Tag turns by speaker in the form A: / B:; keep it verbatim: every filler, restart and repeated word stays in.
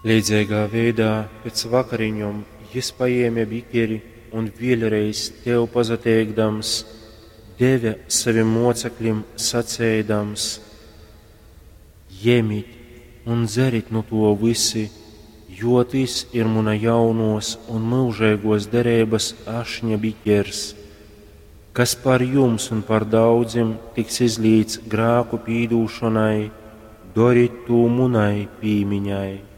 A: Līdzīgā veidā pēc vakariņom jis paēma bikeri un vēlreiz tev pazateikdams, deva saviem mocekļiem sacēdams: Ņemiet un dzerit no to visi, jo tas ir mana jaunos un mūžīgos derības ašņa bikers, kas par jums un par daudziem tiks izlīts grēku pīdūšanai, dariet to manai pīmiņai.